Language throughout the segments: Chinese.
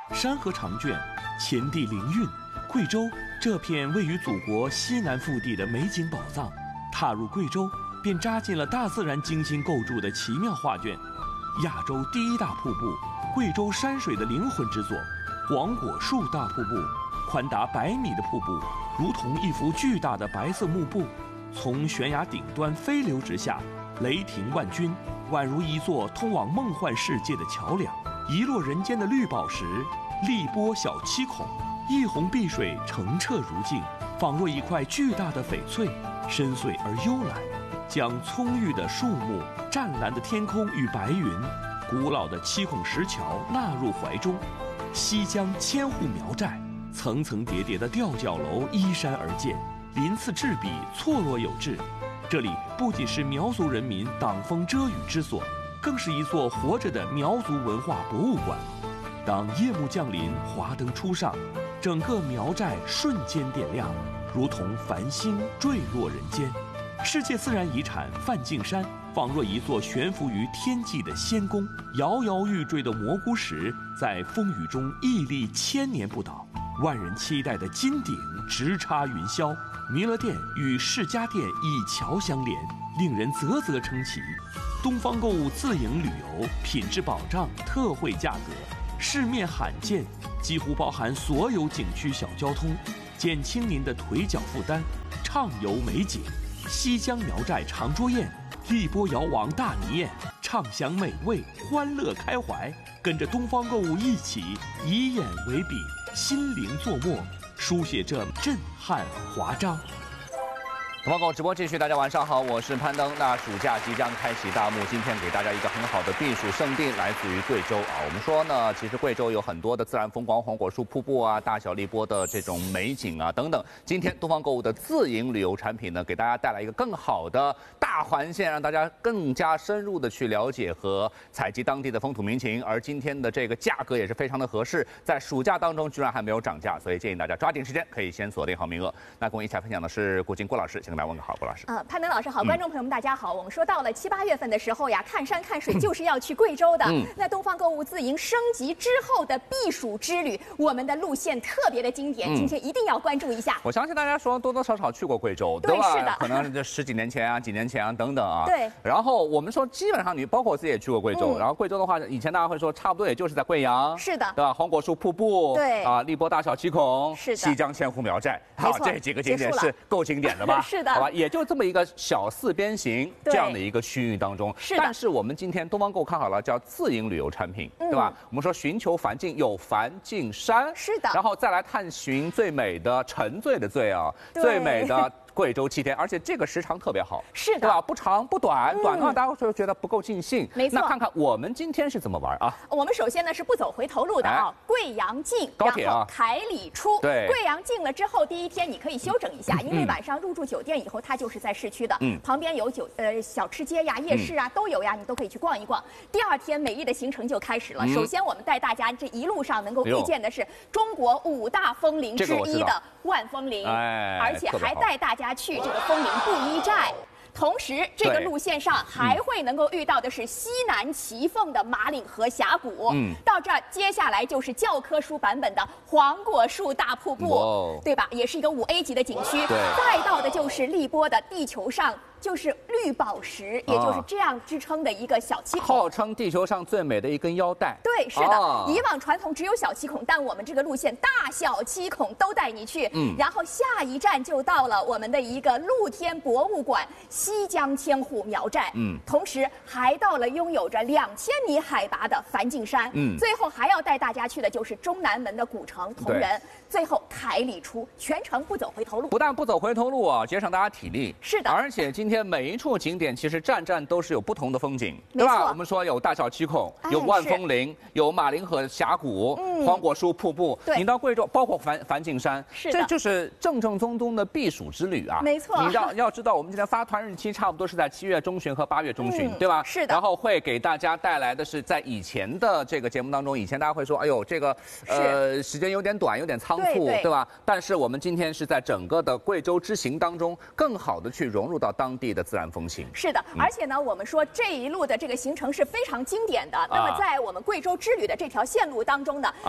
山河长卷，钱地灵韵。贵州这片位于祖国西南腹地的美景宝藏，踏入贵州便扎进了大自然精心构筑的奇妙画卷。亚洲第一大瀑布，贵州山水的灵魂之作——黄果树大瀑布，宽达100米的瀑布，如同一幅巨大的白色幕布，从悬崖顶端飞流直下，雷霆万钧，宛如一座通往梦幻世界的桥梁。遗落人间的绿宝石，荔波小七孔，一泓碧水澄澈如镜，仿若一块巨大的翡翠，深邃而幽蓝，将葱郁的树木、湛蓝的天空与白云、古老的七孔石桥纳入怀中。西江千户苗寨，层层叠叠的吊脚楼依山而建，鳞次栉比，错落有致。这里不仅是苗族人民挡风遮雨之所，更是一座活着的苗族文化博物馆。当夜幕降临，华灯初上，整个苗寨瞬间点亮，如同繁星坠落人间。世界自然遗产梵净山，仿若一座悬浮于天际的仙宫，摇摇欲坠的蘑菇石在风雨中屹立1000年不倒。万人期待的金顶直插云霄，弥勒殿与释迦殿以桥相连，令人啧啧称奇。东方购物自营旅游，品质保障，特惠价格，市面罕见，几乎包含所有景区小交通，减轻您的腿脚负担，畅游美景。西江苗寨长桌宴，荔波瑶王大泥宴，畅享美味，欢乐开怀。跟着东方购物一起以眼为笔，心灵作墨，书写这震撼华章。 东方购物直播继续，大家晚上好，我是攀登。那暑假即将开启大幕，今天给大家一个很好的避暑胜地，来自于贵州啊。我们说呢，其实贵州有很多的自然风光，黄果树瀑布啊，大小荔波的这种美景啊等等。今天东方购物的自营旅游产品呢，给大家带来一个更好的大环线，让大家更加深入的去了解和采集当地的风土民情。而今天的这个价格也是非常的合适，在暑假当中居然还没有涨价，所以建议大家抓紧时间，可以先锁定好名额。那跟我一起来分享的是顾金郭老师，请跟大家问个好，郭老师。 攀登老师好，观众朋友们大家好。我们说到了7、8月份的时候呀，看山看水就是要去贵州的。那东方购物自营升级之后的避暑之旅，我们的路线特别的经典，今天一定要关注一下。 我相信大家说多多少少去过贵州， 对吧？ 是的， 可能这10几年前啊、几年前啊等等啊。 对。 然后我们说，基本上你包括我自己也去过贵州，然后贵州的话，以前大家会说差不多也就是在贵阳， 是的， 对吧？黄果树瀑布， 对啊，荔波大小七孔， 是的， 西江千户苗寨，好，这几个景点是够经典的吧？ 是的， 好吧，也就这么一个小4边形这样的一个区域当中， 是的。 但是我们今天东方购看好了，叫自营旅游产品，对吧？我们说寻求梵净，有梵净山， 是的， 然后再来探寻最美的沉醉的醉啊，最美的。贵州7天，而且这个时长特别好， 是的， 对吧？不长不短，短的话大家会觉得不够尽兴。 没错。 那看看我们今天是怎么玩啊？ 我们首先呢是不走回头路的啊，贵阳进， 高铁啊， 凯里出。 对， 贵阳进了之后，第1天你可以休整一下，因为晚上入住酒店以后，它就是在市区的，旁边有小吃街呀、夜市啊都有呀，你都可以去逛一逛。第2天美丽的行程就开始了。首先我们带大家这一路上能够遇见的是中国5大峰林之一的万峰林，而且还带大家去这个峰布依寨。同时，这个路线上还会能够遇到的是西南奇凤的马岭河峡谷。到这儿，接下来就是教科书版本的黄果树大瀑布，对吧？也是一个5A 级的景区。再到的就是荔波的地球上。就是绿宝石，也就是这样支撑的一个小七孔， 号称地球上最美的一根腰带。 对，是的。以往传统只有小七孔，但我们这个路线大小七孔都带你去。然后下一站就到了我们的一个露天博物馆西江千户苗寨。同时还到了拥有着2000米海拔的梵净山。最后还要带大家去的就是中南门的古城铜仁。最后凯里出，全程不走回头路。 不但不走回头路啊，节省大家体力。 是的， 而且今天每一处景点其实站站都是有不同的风景，对吧？我们说有大小七孔，有万峰林，有马岭河峡谷，黄果树瀑布。你到贵州，包括梵净山，这就是正正宗宗的避暑之旅啊。 没错， 你要知道，我们今天发团日期差不多是在7月中旬和8月中旬，对吧？ 是的。 然后会给大家带来的是，在以前的这个节目当中，以前大家会说，哎呦，这个时间有点短，有点仓促，对吧？但是我们今天是在整个的贵州之行当中，更好的去融入到当地的自然风情。 是的，而且呢，我们说这一路的这个行程是非常经典的。那么在我们贵州之旅的这条线路当中呢，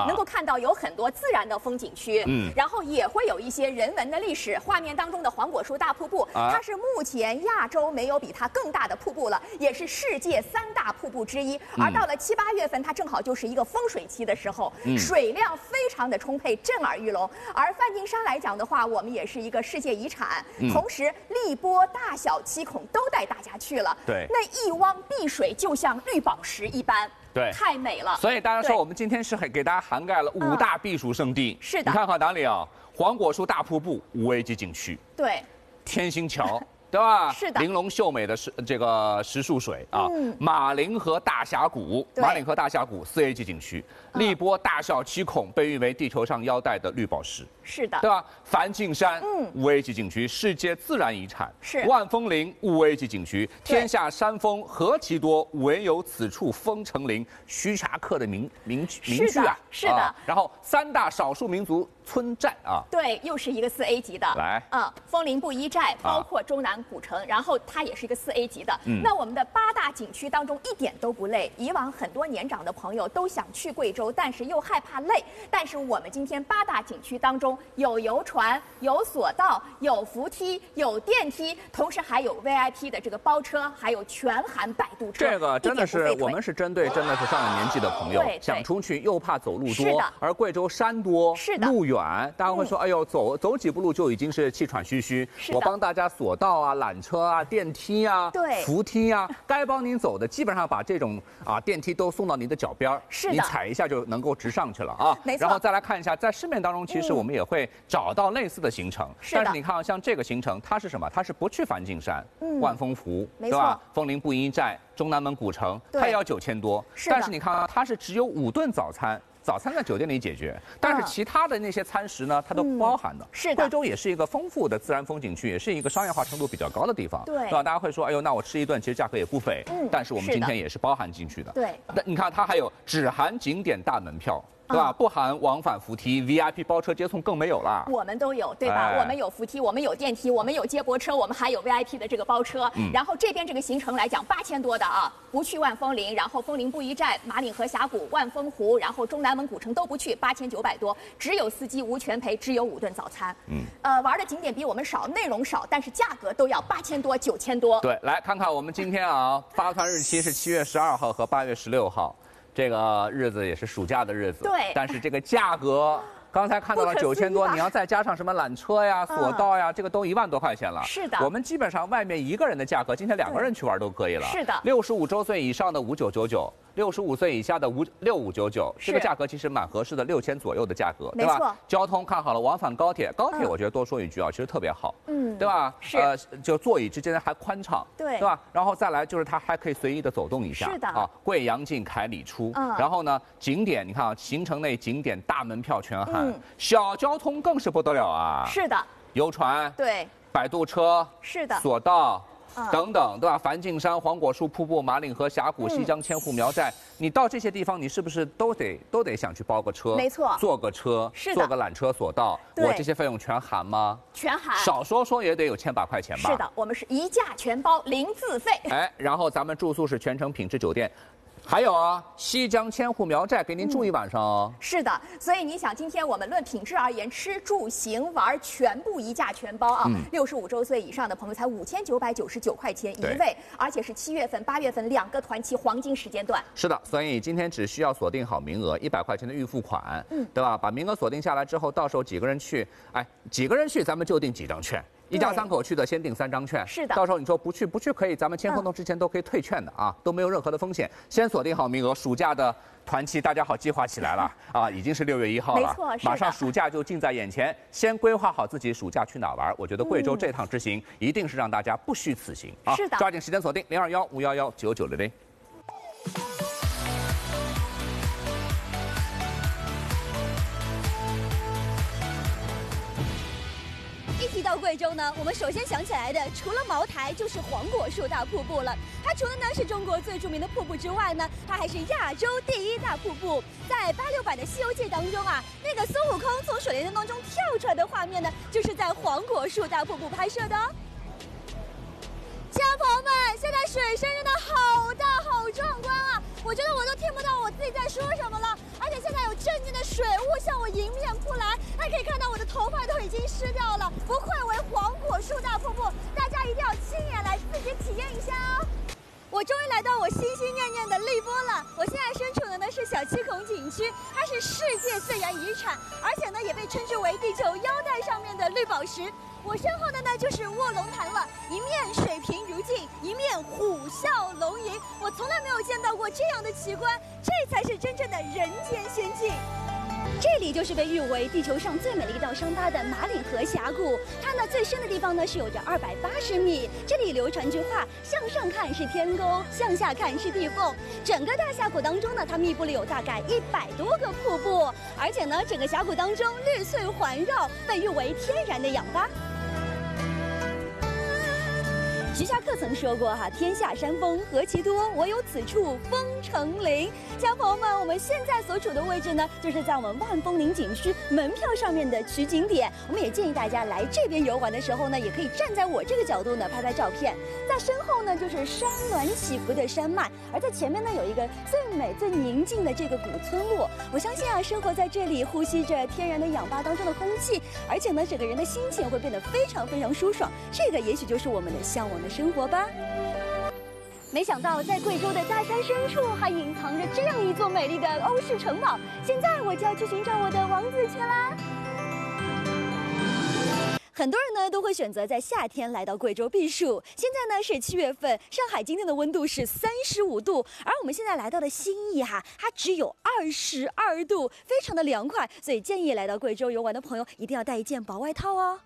能够看到有很多自然的风景区，然后也会有一些人文的历史。画面当中的黄果树大瀑布，它是目前亚洲没有比它更大的瀑布了，也是世界3大瀑布之一。而到了7、8月份，它正好就是一个丰水期的时候，水量非常的充沛，震耳欲聋。而梵净山来讲的话，我们也是一个世界遗产，同时荔波、大小七孔都带大家去了。 对， 那一汪碧水就像绿宝石一般。 对， 太美了。 所以大家说，我们今天是给大家涵盖了5大避暑胜地。 是的， 你看看哪里啊？黄果树大瀑布5A级景区。 对， 天星桥。对吧？ 是的， 玲珑秀美的这个石树水啊，马陵河大峡谷4A级景区，荔波大小七孔被誉为地球上腰带的绿宝石。 是的， 对吧？梵净山5A级景区，世界自然遗产。 是万峰林5A级景区，天下山峰何其多，唯有此处风成林。徐霞客的名句啊， 是的。 然后3大少数民族村寨啊， 对，又是一个4A级的。 来， 枫林布依寨，包括中南古城，然后它也是一个4A级的。那我们的8大景区当中一点都不累。以往很多年长的朋友都想去贵州，但是又害怕累。但是我们今天8大景区当中有游船、有索道、有扶梯、有电梯，同时还有 VIP 的这个包车，还有全含摆渡车。 这个真的是我们是针对真的是上了年纪的朋友，想出去又怕走路多，而贵州山多，路远，大家会说，哎呦，走几步路就已经是气喘吁吁。我帮大家索道啊、缆车啊、电梯啊、扶梯啊，该帮您走的，基本上把这种电梯都送到您的脚边，你踩一下就能够直上去了啊。 没错。 然后再来看一下，在市面当中，其实我们也会找到类似的行程，但是你看，像这个行程，它是什么？它是不去梵净山、万峰湖，对吧？枫林布依寨、中南门古城，它也要9000多。但是你看，它是只有5顿早餐。早餐在酒店里解决，但是其他的那些餐食呢，它都不包含的。 是的， 贵州也是一个丰富的自然风景区，也是一个商业化程度比较高的地方， 对， 是吧？大家会说，哎呦，那我吃一顿其实价格也不菲，但是我们今天也是包含进去的。 对， 那你看它还有只含景点大门票。对吧？不含往返扶梯、VIP 包车接送更没有了。 我们都有，对吧？我们有扶梯，我们有电梯，我们有接驳车，我们还有 VIP 的这个包车。然后这边这个行程来讲，8000多的啊，不去万峰林，然后枫林布依寨、马岭河峡谷、万峰湖，然后中南门古城都不去，8900多，只有司机无全赔，只有5顿早餐。玩的景点比我们少，内容少，但是价格都要8000多、9000多。 对，来看看我们今天啊，发团日期是7月12号和8月16号。这个日子也是暑假的日子， 对， 但是这个价格，刚才看到了9000多，你要再加上什么缆车呀、索道呀，这个都1万多块钱了。 是的， 我们基本上外面1个人的价格，今天2个人去玩都可以了。 是的 ，65周岁以上的5999，65岁以下的6599，这个价格其实蛮合适的，6000左右的价格，对吧？交通看好了，往返高铁，我觉得多说一句啊，其实特别好，对吧？ 是， 就座椅之间还宽敞， 对吧？然后再来就是它还可以随意的走动一下， 是的啊，贵阳进凯里出，然后呢，景点你看啊，行程内景点大门票全含，小交通更是不得了啊， 是的， 游船， 对， 摆渡车， 是的， 索道。等等，对吧？梵净山、黄果树瀑布、马岭河峡谷、西江千户苗寨，你到这些地方，你是不是都得想去包个车？ 没错， 坐个车，坐个缆车索道，我这些费用全含吗？ 全含， 少说也得有1000把块钱吧？ 是的，我们是1价全包，零自费。 哎，然后咱们住宿是全程品质酒店。还有啊，西江千户苗寨给您住1晚上哦。 是的，所以你想，今天我们论品质而言，吃住行玩全部1价全包啊！65周岁以上的朋友才5999块钱1位，而且是7月份、8月份2个团期黄金时间段。 是的，所以今天只需要锁定好名额，100块钱的预付款，对吧？把名额锁定下来之后，到时候几个人去，几个人去咱们就订几张券。1家3口去的，先订3张券。 是的， 到时候你说不去可以，咱们签合同之前都可以退券的啊，都没有任何的风险。先锁定好名额，暑假的团期大家好计划起来了啊，已经是6月1号了， 没错， 马上暑假就近在眼前，先规划好自己暑假去哪玩。我觉得贵州这趟之行一定是让大家不虚此行啊！ 是的， 抓紧时间锁定021-511-9900。 一提到贵州呢，我们首先想起来的除了茅台就是黄果树大瀑布了。它除了呢是中国最著名的瀑布之外呢，它还是亚洲第1大瀑布。在86版的《西游记》当中啊，那个孙悟空从水帘洞当中跳出来的画面呢，就是在黄果树大瀑布拍摄的哦。亲爱的朋友们，现在水声真的好大好壮观啊！我觉得我都听不到我自己在说什么了，而且现在有阵阵的水湿掉了，不愧为黄果树大瀑布，大家一定要亲眼来自己体验一下哦。我终于来到我心心念念的荔波了。我现在身处的呢是小七孔景区，它是世界自然遗产，而且呢也被称之为地球腰带上面的绿宝石。我身后的呢就是卧龙潭了，一面水平如镜，一面虎啸龙吟。我从来没有见到过这样的奇观，这才是真正的人间仙境。这里就是被誉为地球上最美的一道伤疤的马里河峡谷，它呢最深的地方呢是有着280米。这里流传句话：向上看是天沟，向下看是地缝。整个大峡谷当中呢，它密布了有大概100多个瀑布，而且呢，整个峡谷当中绿翠环绕，被誉为天然的氧吧。徐霞客曾说过哈，天下山峰何其多，我有此处峰成林。亲爱的朋友们，我们现在所处的位置呢，就是在我们万峰林景区门票上面的取景点。我们也建议大家来这边游玩的时候呢，也可以站在我这个角度呢拍拍照片。在身后呢就是山峦起伏的山脉，而在前面呢有一个最美最宁静的这个古村落。我相信啊，生活在这里，呼吸着天然的氧吧当中的空气，而且呢整个人的心情会变得非常非常舒爽。这个也许就是我们的向往的生活吧。没想到在贵州的大山深处还隐藏着这样一座美丽的欧式城堡，现在我就要去寻找我的王子去啦。很多人呢都会选择在夏天来到贵州避暑。现在呢是7月份，上海今天的温度是35度，而我们现在来到的兴义哈，它只有22度，非常的凉快，所以建议来到贵州游玩的朋友一定要带一件薄外套哦。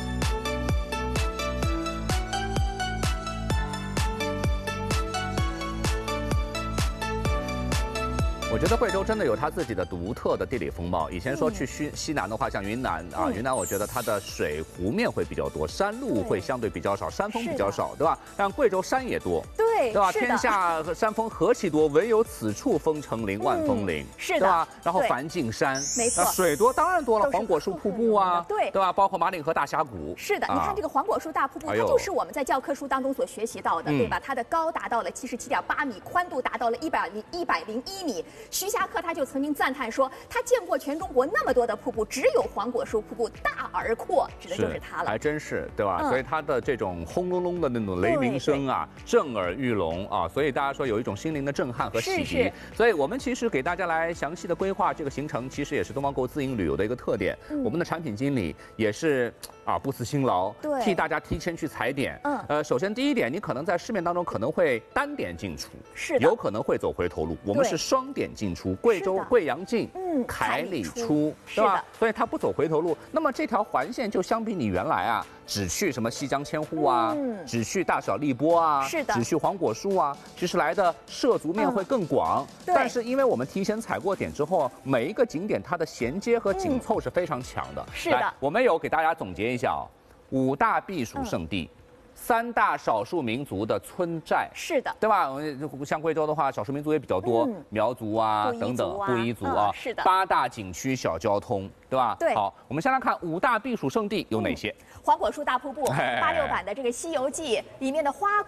我觉得贵州真的有它自己的独特的地理风貌。以前说去西南的话，像云南啊，云南我觉得它的水湖面会比较多，山路会相对比较少，山峰比较少，对吧？但贵州山也多，对吧？天下山峰何其多，唯有此处峰成林，万峰林， 是的， 对吧？然后梵净山， 没错， 水多当然多了，黄果树瀑布啊， 对吧？包括马岭河大峡谷， 是的，你看这个黄果树大瀑布，它就是我们在教科书当中所学习到的，对吧？它的高达到了77.8米，宽度达到了101米。徐霞客他就曾经赞叹说，他见过全中国那么多的瀑布，只有黄果树瀑布大而阔，指的就是它了。 还真是，对吧？所以它的这种轰隆隆的那种雷鸣声啊，震耳欲聋啊，所以大家说有一种心灵的震撼和洗涤。所以我们其实给大家来详细的规划这个行程，其实也是东方购自营旅游的一个特点。我们的产品经理也是不辞辛劳，替大家提前去踩点。首先第一点，你可能在市面当中可能会单点进出，是有可能会走回头路。我们是双点进出，贵州贵阳进，凯里出，对吧？所以它不走回头路。那么这条环线就相比你原来只去什么西江千户啊，只去大小荔波啊，是的，只去黄果树啊，其实来的涉足面会更广。但是因为我们提前踩过点之后，每一个景点它的衔接和紧凑是非常强的。是的，我们有给大家总结一下5大避暑胜地。3大少数民族的村寨，是的，对吧？像贵州的话，少数民族也比较多，苗族啊等等，布依族啊，是的。8大景区小交通，对吧？对。好，我们先来看5大避暑胜地有哪些。 黄果树大瀑布，86版的这个《西游记》里面的花